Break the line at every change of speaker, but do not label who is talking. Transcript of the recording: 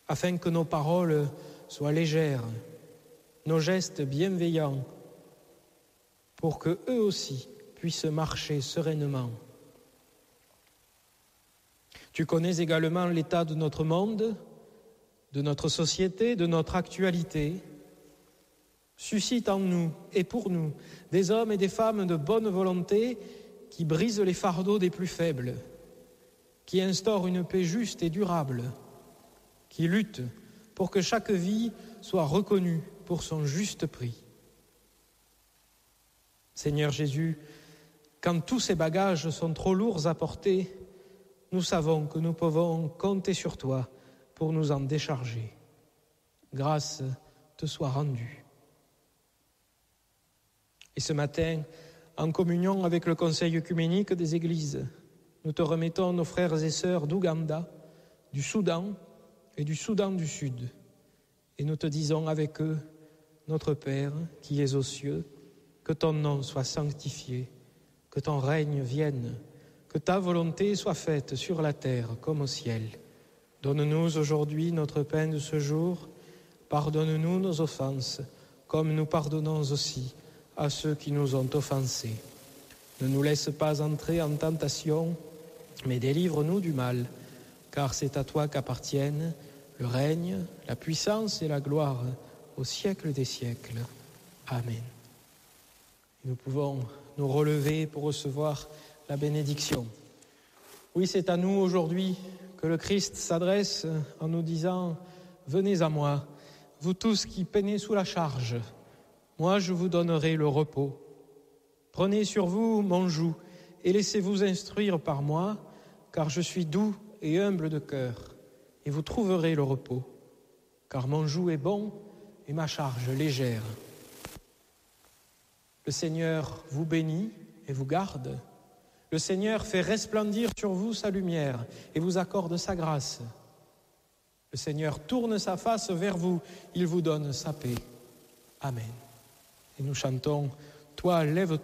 afin que nos paroles soient légères, nos gestes bienveillants, pour que eux aussi puissent marcher sereinement. Tu connais également l'état de notre monde, de notre société, de notre actualité. Suscite en nous et pour nous des hommes et des femmes de bonne volonté qui brisent les fardeaux des plus faibles, qui instaurent une paix juste et durable, qui luttent pour que chaque vie soit reconnue pour son juste prix. Seigneur Jésus, quand tous ces bagages sont trop lourds à porter, nous savons que nous pouvons compter sur toi pour nous en décharger. Grâce te soit rendue. Et ce matin, en communion avec le Conseil œcuménique des Églises, nous te remettons nos frères et sœurs d'Ouganda, du Soudan et du Soudan du Sud. Et nous te disons avec eux, notre Père qui es aux cieux, que ton nom soit sanctifié, que ton règne vienne, que ta volonté soit faite sur la terre comme au ciel. Donne-nous aujourd'hui notre pain de ce jour. Pardonne-nous nos offenses, comme nous pardonnons aussi à ceux qui nous ont offensés. Ne nous laisse pas entrer en tentation, mais délivre-nous du mal, car c'est à toi qu'appartiennent le règne, la puissance et la gloire au siècle des siècles. Amen. Nous pouvons nous relever pour recevoir la bénédiction. Oui, c'est à nous aujourd'hui que le Christ s'adresse en nous disant « Venez à moi, vous tous qui peinez sous la charge, moi je vous donnerai le repos. Prenez sur vous mon joug et laissez-vous instruire par moi, car je suis doux et humble de cœur, et vous trouverez le repos, car mon joug est bon et ma charge légère. » Le Seigneur vous bénit et vous garde. Le Seigneur fait resplendir sur vous sa lumière et vous accorde sa grâce. Le Seigneur tourne sa face vers vous, il vous donne sa paix. Amen. Et nous chantons « Toi, lève-toi ».